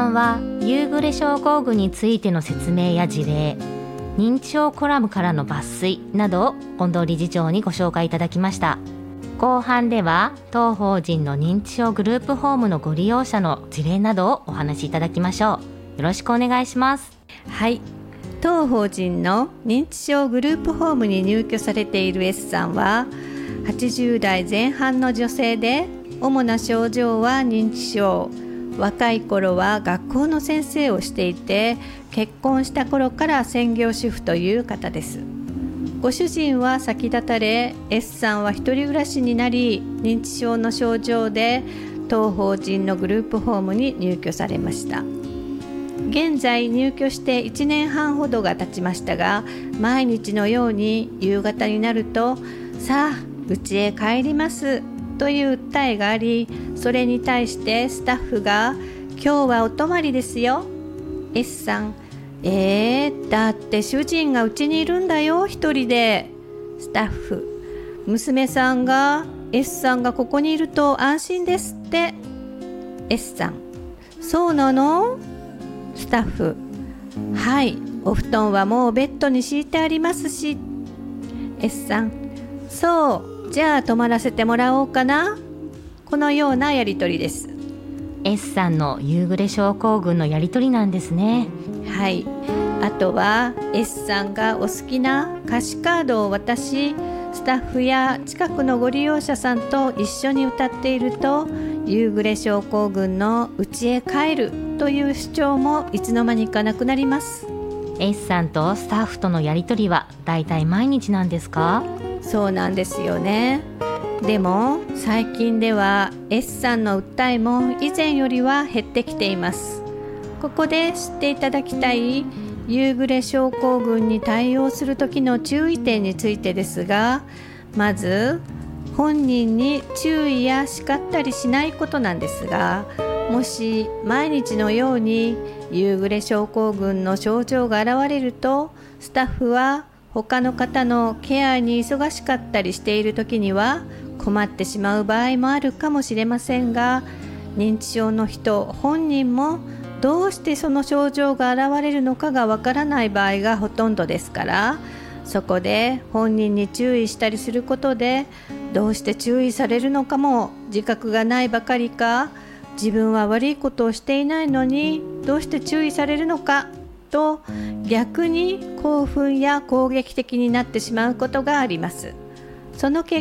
間は夕暮れ症候群についての説明や事例、認知症コラムからの抜粋などを近藤理事長にご紹介いただきました。後半では当法人の認知症グループホームのご利用者の事例などをお話しいただきましょう。よろしくお願いします。 はい、当法人の認知症グループホームに入居されている S さんは80代前半の女性で、主な症状は認知症。若い頃は学校の先生をしていて、結婚した頃から専業主婦という方です。ご主人は先立たれ、 S さんは一人暮らしになり、認知症の症状で当法人のグループホームに入居されました。現在入居して1年半ほどが経ちましたが、毎日のように夕方になると、さあ家へ帰りますという訴えがあり、それに対してスタッフが、今日はお泊まりですよ。 S さん、だって主人がうちにいるんだよ、一人で。スタッフ、娘さんが S さんがここにいると安心ですって。 S さん、そうなの？スタッフ、はい、お布団はもうベッドに敷いてありますし。 S さん、そう、じゃあ泊まらせてもらおうかな。このようなやり取りです。 S さんの夕暮れ症候群のやり取りなんですね。 はい、あとは S さんがお好きな歌詞カードを渡し、スタッフや近くのご利用者さんと一緒に歌っていると、夕暮れ症候群の家へ帰るという主張もいつの間にかなくなります。 S さんとスタッフとのやり取りはだいたい毎日なんですか？ そうなんですよね。でも最近では S さんの訴えも以前よりは減ってきています。ここで知っていただきたい夕暮れ症候群に対応する時の注意点についてですが、まず本人に注意や叱ったりしないことなんですが、もし毎日のように夕暮れ症候群の症状が現れると、スタッフは他の方のケアに忙しかったりしている時には困ってしまう場合もあるかもしれませんが、認知症の人本人もどうしてその症状が現れるのかがわからない場合がほとんどですから、そこで本人に注意したりすることで、どうして注意されるのかも自覚がないばかりか、自分は悪いことをしていないのにどうして注意されるのかと、逆に興奮や攻撃的になってしまうことがあります。その結